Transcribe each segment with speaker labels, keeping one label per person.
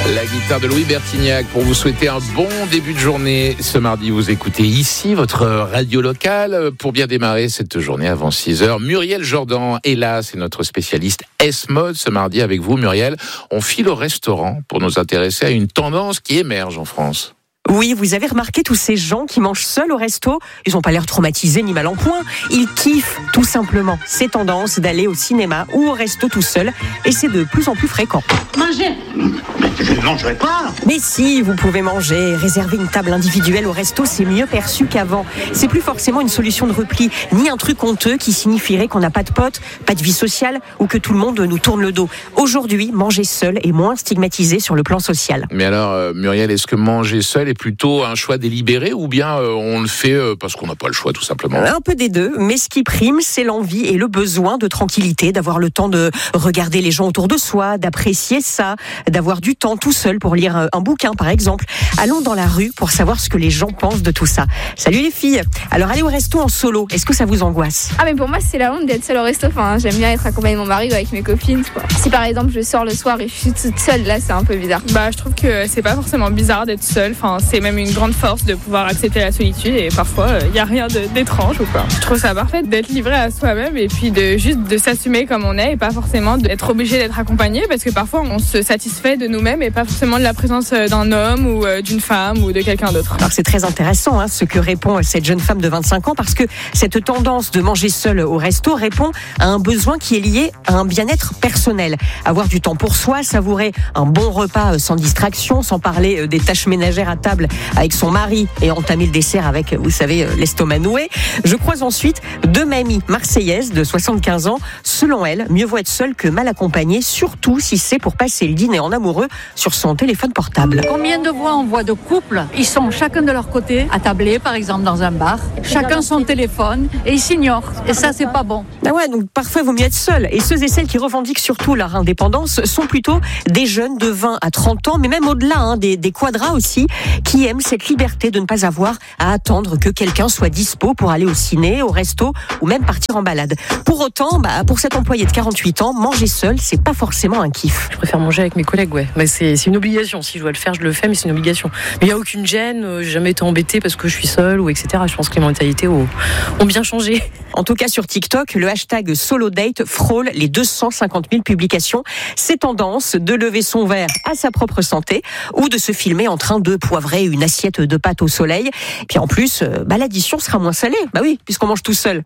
Speaker 1: La guitare de Louis Bertignac pour vous souhaiter un bon début de journée. Ce mardi, vous écoutez ici votre radio locale pour bien démarrer cette journée avant 6h. Muriel Jordan est là, c'est notre spécialiste S-Mode. Ce mardi avec vous, Muriel, on file au restaurant pour nous intéresser à une tendance qui émerge en France.
Speaker 2: Oui, vous avez remarqué tous ces gens qui mangent seuls au resto. Ils n'ont pas l'air traumatisés ni mal en point. Ils kiffent tout simplement ces tendances d'aller au cinéma ou au resto tout seul. Et c'est de plus en plus fréquent.
Speaker 3: Manger ? Mais je ne mangerai pas.
Speaker 2: Mais si, vous pouvez manger. Réserver une table individuelle au resto, c'est mieux perçu qu'avant. C'est plus forcément une solution de repli, ni un truc honteux qui signifierait qu'on n'a pas de potes, pas de vie sociale ou que tout le monde nous tourne le dos. Aujourd'hui, manger seul est moins stigmatisé sur le plan social.
Speaker 1: Mais alors, Muriel, est-ce que manger seul est plutôt un choix délibéré ou bien on le fait parce qu'on n'a pas le choix tout simplement?
Speaker 2: Un peu des deux, mais ce qui prime, c'est l'envie et le besoin de tranquillité, d'avoir le temps de regarder les gens autour de soi, d'apprécier ça, d'avoir du temps tout seul pour lire un bouquin par exemple. Allons dans la rue pour savoir ce que les gens pensent de tout ça. Salut les filles. Alors aller au resto en solo, est-ce que ça vous angoisse?
Speaker 4: Ah mais pour moi c'est la honte d'être seule au resto, enfin j'aime bien être accompagnée de mon mari ou avec mes copines quoi. Si par exemple je sors le soir et je suis toute seule, là c'est un peu bizarre.
Speaker 5: Je trouve que c'est pas forcément bizarre d'être seule, enfin c'est même une grande force de pouvoir accepter la solitude et parfois il y a rien d'étrange ou quoi. Je trouve ça parfait d'être livré à soi-même et puis de s'assumer comme on est et pas forcément d'être obligé d'être accompagné parce que parfois on se satisfait de nous-mêmes et pas forcément de la présence d'un homme ou d'une femme ou de quelqu'un d'autre.
Speaker 2: Alors c'est très intéressant ce que répond cette jeune femme de 25 ans parce que cette tendance de manger seul au resto répond à un besoin qui est lié à un bien-être personnel. Avoir du temps pour soi, savourer un bon repas sans distraction, sans parler des tâches ménagères à table avec son mari et entamer le dessert avec, vous savez, l'estomac noué. Je croise ensuite deux mamies marseillaises de 75 ans. Selon elles, mieux vaut être seule que mal accompagnée, surtout si c'est pour passer le dîner en amoureux sur son téléphone portable.
Speaker 6: Combien de fois on voit de couples, ils sont chacun de leur côté, attablés par exemple dans un bar, chacun son téléphone et ils s'ignorent. Et ça, c'est pas bon.
Speaker 2: Ah ouais, donc parfois il vaut mieux être seul. Et ceux et celles qui revendiquent surtout leur indépendance sont plutôt des jeunes de 20 à 30 ans, mais même au-delà, des quadras aussi, qui aiment cette liberté de ne pas avoir à attendre que quelqu'un soit dispo pour aller au ciné, au resto ou même partir en balade. Pour autant, pour cet employé de 48 ans, manger seul, c'est pas forcément un kiff.
Speaker 7: Je préfère manger avec mes collègues, ouais. Mais c'est une obligation. Si je dois le faire, je le fais, mais c'est une obligation. Mais il n'y a aucune gêne, j'ai jamais été embêtée parce que je suis seule ou etc. Je pense que les mentalités ont bien changé.
Speaker 2: En tout cas, sur TikTok, le hashtag SoloDate frôle les 250 000 publications. C'est tendance de lever son verre à sa propre santé ou de se filmer en train de poivrer une assiette de pâtes au soleil. Puis en plus, l'addition sera moins salée. Oui, puisqu'on mange tout seul.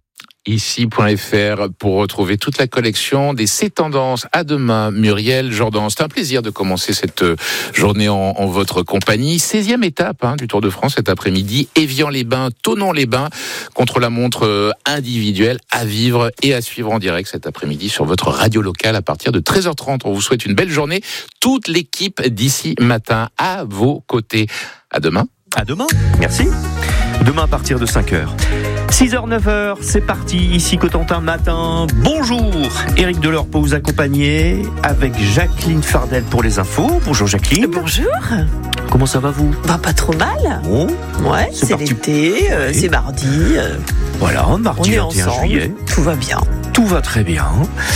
Speaker 1: Ici.fr pour retrouver toute la collection des C'est Tendances. À demain, Muriel Jordan. C'est un plaisir de commencer cette journée en votre compagnie. 16e étape du Tour de France cet après-midi. Évian-les-Bains, Thonon-les-Bains, contre la montre individuelle à vivre et à suivre en direct cet après-midi sur votre radio locale à partir de 13h30. On vous souhaite une belle journée. Toute l'équipe d'ici matin à vos côtés. À demain.
Speaker 8: À demain. Merci. Demain à partir de 5h. 6h, 9h, c'est parti, ici Cotentin Matin. Bonjour, Éric Delors pour vous accompagner avec Jacqueline Fardel pour les infos. Bonjour Jacqueline.
Speaker 9: Bonjour.
Speaker 8: Comment ça va vous?
Speaker 9: Pas trop mal.
Speaker 8: Bon,
Speaker 9: ouais, c'est l'été, c'est mardi.
Speaker 8: Voilà, mardi 21 juillet.
Speaker 9: Tout va bien.
Speaker 8: Tout va très bien.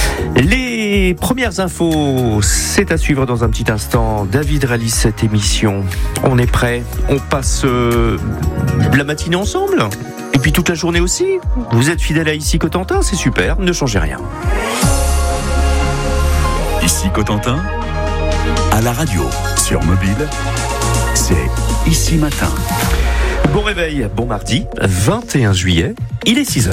Speaker 8: Les premières infos, c'est à suivre dans un petit instant. David réalise cette émission. On est prêt. On passe la matinée ensemble. Et puis toute la journée aussi. Vous êtes fidèle à Ici Cotentin, c'est super. Ne changez rien.
Speaker 10: Ici Cotentin, à la radio, sur mobile, c'est Ici Matin.
Speaker 8: Bon réveil, bon mardi, 21 juillet, il est 6h.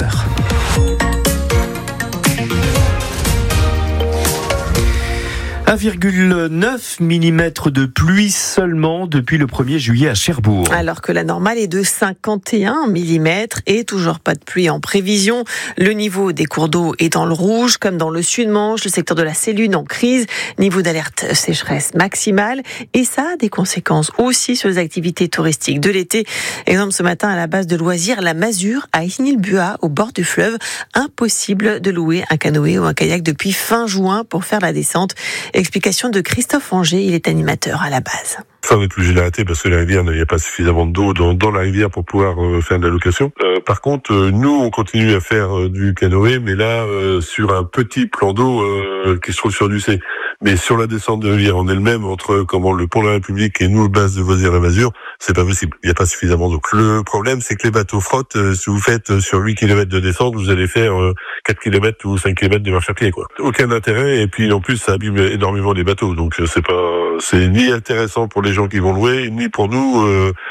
Speaker 8: 1,9 mm de pluie seulement depuis le 1er juillet à Cherbourg.
Speaker 9: Alors que la normale est de 51 mm et toujours pas de pluie en prévision. Le niveau des cours d'eau est dans le rouge, comme dans le Sud-Manche, le secteur de la Célune en crise, niveau d'alerte sécheresse maximale. Et ça a des conséquences aussi sur les activités touristiques de l'été. Exemple ce matin à la base de loisirs, la Masure à Isnil-Buat, au bord du fleuve. Impossible de louer un canoë ou un kayak depuis fin juin pour faire la descente. Explication de Christophe Anger, il est animateur à la base.
Speaker 11: Ça va être plus généralité parce que la rivière, il n'y a pas suffisamment d'eau dans la rivière pour pouvoir faire de la location. Par contre, nous, on continue à faire du canoë, mais là, sur un petit plan d'eau qui se trouve sur du C. Mais sur la descente de rivière en elle-même, entre le pont de la République et nous, le base de Vosières-et-Masures, c'est pas possible. Il n'y a pas suffisamment d'eau. Le problème, c'est que les bateaux frottent. Si vous faites sur 8 km de descente, vous allez faire 4 km ou 5 km de marche à pied, quoi. Aucun intérêt. Et puis, en plus, ça abîme énormément les bateaux. Donc, c'est ni intéressant pour les gens qui vont louer, ni pour nous,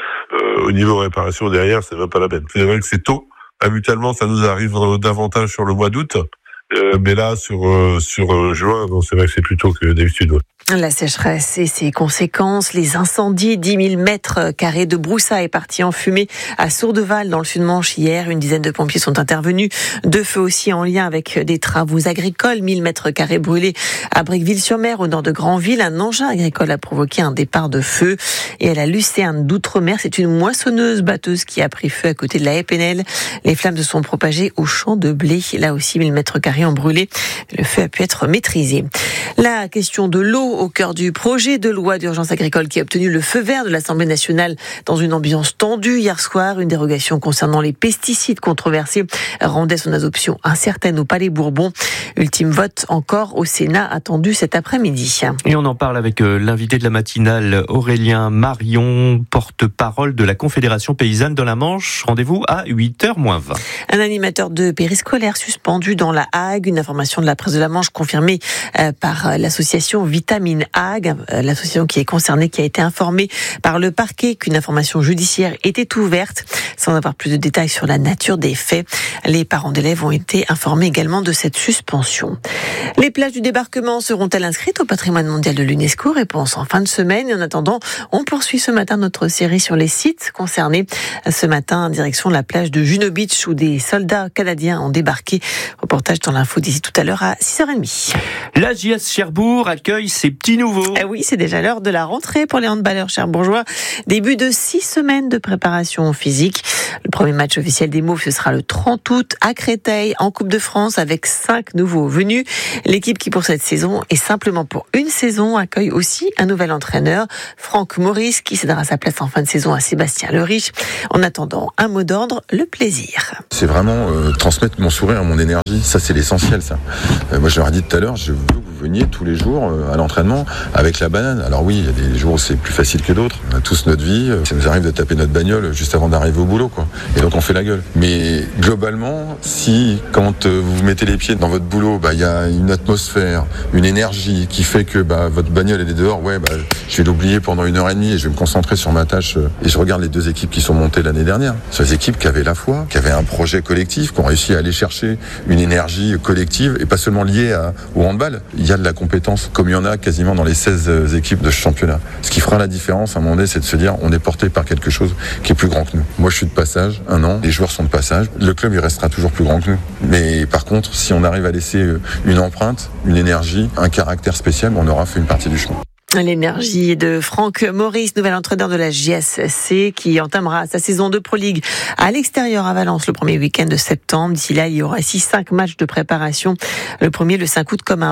Speaker 11: au niveau réparation derrière, c'est même pas la peine. C'est vrai que c'est tôt. Habituellement, ça nous arrive davantage sur le mois d'août. Mais là, sur juin, c'est vrai que c'est plus tôt que d'habitude. Ouais.
Speaker 9: La sécheresse et ses conséquences, les incendies, 10 000 mètres carrés de broussailles partis en fumée à Sourdeval dans le Sud-Manche hier. Une dizaine de pompiers sont intervenus. 2 feux aussi en lien avec des travaux agricoles. 1000 mètres carrés brûlés à Briqueville-sur-Mer, au nord de Granville. Un engin agricole a provoqué un départ de feu. Et à la Lucerne d'Outre-mer, c'est une moissonneuse batteuse qui a pris feu à côté de la Épinel. Les flammes se sont propagées au champ de blé. Là aussi, 1000 mètres carrés ont brûlé. Le feu a pu être maîtrisé. La question de l'eau au cœur du projet de loi d'urgence agricole qui a obtenu le feu vert de l'Assemblée nationale dans une ambiance tendue hier soir. Une dérogation concernant les pesticides controversés rendait son adoption incertaine au Palais Bourbon. Ultime vote encore au Sénat attendu cet après-midi.
Speaker 8: Et on en parle avec l'invité de la matinale, Aurélien Marion, porte-parole de la Confédération paysanne de la Manche. Rendez-vous à 8h-20.
Speaker 9: Un animateur de périscolaire suspendu dans la Hague. Une information de la presse de la Manche confirmée par l'association Vitamine Hague, l'association qui est concernée, qui a été informée par le parquet qu'une information judiciaire était ouverte, sans avoir plus de détails sur la nature des faits. Les parents d'élèves ont été informés également de cette suspension. Les plages du débarquement seront-elles inscrites au patrimoine mondial de l'UNESCO? Réponse en fin de semaine. Et en attendant, on poursuit ce matin notre série sur les sites concernés. Ce matin, en direction de la plage de Juno Beach où des soldats canadiens ont débarqué. Reportage dans l'info d'ici tout à l'heure à 6h30.
Speaker 8: La JS Cherbourg accueille ses petits nouveaux.
Speaker 9: Oui, c'est déjà l'heure de la rentrée pour les handballeurs cherbourgeois. Début de 6 semaines de préparation physique. Le premier match officiel des Mauves, ce sera le 30 août à Créteil, en Coupe de France, avec 5 nouveaux venus. L'équipe qui, pour cette saison, et simplement pour une saison, accueille aussi un nouvel entraîneur, Franck Maurice, qui cédera sa place en fin de saison à Sébastien Leriche. En attendant, un mot d'ordre, le plaisir.
Speaker 12: C'est vraiment transmettre mon sourire, mon énergie. Ça, c'est l'essentiel, ça. Moi, je leur ai dit tout à l'heure, je veux que vous veniez tous les jours à l'entraînement avec la banane. Alors oui, il y a des jours où c'est plus facile que d'autres. On a tous notre vie. Ça nous arrive de taper notre bagnole juste avant d'arriver au boulot, quoi. Et donc, on fait la gueule. Mais globalement, si quand vous mettez les pieds dans votre boulot, il y a une atmosphère, une énergie qui fait que votre bagnole elle est dehors, je vais l'oublier pendant 1h30 et je vais me concentrer sur ma tâche. Et je regarde les 2 équipes qui sont montées l'année dernière. Ce sont des équipes qui avaient la foi, qui avaient un projet collectif, qui ont réussi à aller chercher une énergie collective et pas seulement liée au handball. Il y a de la compétence comme il y en a quasiment dans les 16 équipes de ce championnat. Ce qui fera la différence à un moment donné, c'est de se dire on est porté par quelque chose qui est plus grand que nous. Moi je suis de passage, 1 an, les joueurs sont de passage, le club il restera toujours plus grand que nous. Mais par contre, si on arrive à laisser une empreinte, une énergie, un caractère spécial, on aura fait une partie du chemin.
Speaker 9: L'énergie de Franck Maurice, nouvel entraîneur de la JSC, qui entamera sa saison de Pro League à l'extérieur à Valence le premier week-end de septembre. D'ici là, il y aura 5 matchs de préparation. Le premier, le 5 août, comme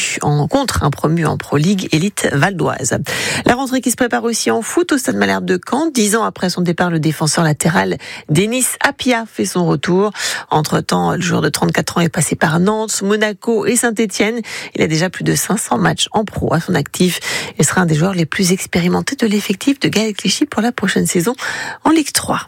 Speaker 9: contre un promu en Pro League élite valdoise. La rentrée qui se prépare aussi en foot au Stade Malherbe de Caen. 10 ans après son départ, le défenseur latéral Denis Apia fait son retour. Entre-temps, le joueur de 34 ans est passé par Nantes, Monaco et Saint-Etienne. Il a déjà plus de 500 matchs en pro à son actif. Il sera un des joueurs les plus expérimentés de l'effectif de Gaël Clichy pour la prochaine saison en Ligue 3.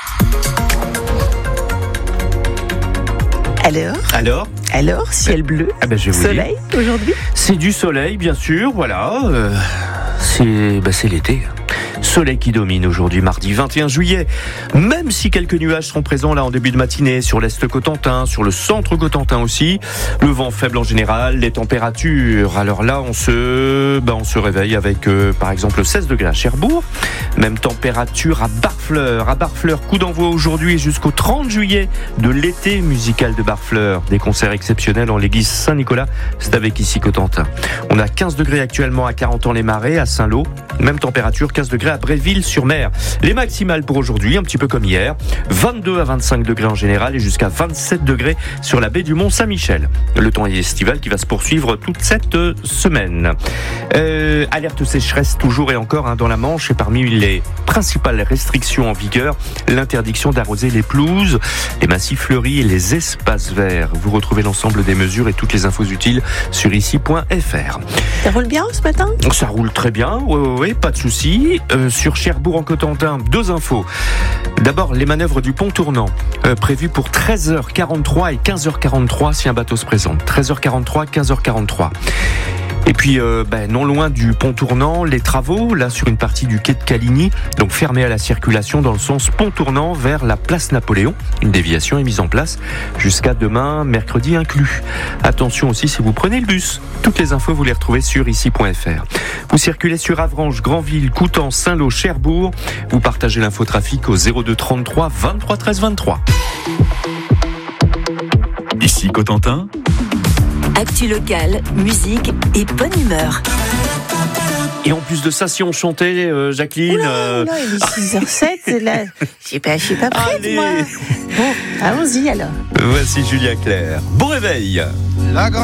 Speaker 9: Alors, ciel bleu, soleil aujourd'hui.
Speaker 8: C'est du soleil, bien sûr, voilà. C'est l'été. Soleil qui domine aujourd'hui, mardi 21 juillet. Même si quelques nuages seront présents là en début de matinée sur l'Est Cotentin, sur le centre Cotentin aussi. Le vent faible en général, les températures. Alors là, on se réveille avec par exemple 16 degrés à Cherbourg. Même température à Barfleur. À Barfleur, coup d'envoi aujourd'hui jusqu'au 30 juillet de l'été musical de Barfleur. Des concerts exceptionnels en l'église Saint-Nicolas. C'est avec ici Cotentin. On a 15 degrés actuellement à Carentan-les-Marais, à Saint-Lô. Même température, 15 degrés déjà à Bréville-sur-Mer. Les maximales pour aujourd'hui, un petit peu comme hier, 22 à 25 degrés en général et jusqu'à 27 degrés sur la baie du Mont-Saint-Michel. Le temps estival qui va se poursuivre toute cette semaine. Alerte sécheresse toujours et encore dans la Manche, et parmi les principales restrictions en vigueur, l'interdiction d'arroser les pelouses, les massifs fleuris et les espaces verts. Vous retrouvez l'ensemble des mesures et toutes les infos utiles sur ici.fr.
Speaker 9: Ça roule bien ce matin ?
Speaker 8: Ça roule très bien, oui, pas de souci. Sur Cherbourg en Cotentin, 2 infos. D'abord, les manœuvres du pont tournant, prévues pour 13h43 et 15h43 si un bateau se présente. 13h43, 15h43. Et puis, non loin du pont tournant, les travaux, là sur une partie du quai de Caligny, donc fermés à la circulation dans le sens pont tournant vers la place Napoléon. Une déviation est mise en place jusqu'à demain, mercredi inclus. Attention aussi si vous prenez le bus. Toutes les infos, vous les retrouvez sur ici.fr. Vous circulez sur Avranches, Granville, Coutances, Saint-Lô, Cherbourg. Vous partagez l'infotrafic au 02 33 23 13 23.
Speaker 10: Ici Cotentin.
Speaker 13: Actu locale, musique et bonne humeur.
Speaker 8: Et en plus de ça, si on chantait, Jacqueline...
Speaker 9: Oula, il est 6h07, là. Je suis pas prête, allez, moi. Bon, allons-y alors.
Speaker 8: Voici Julia Claire. Bon réveil.